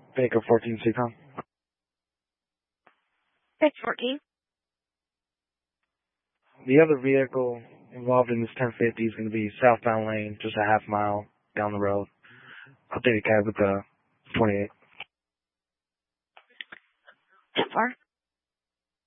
Baker 14 Seacom. That's 14. The other vehicle involved in this 1050 is going to be southbound lane, just a half mile down the road. Updated cab with the 28. How far?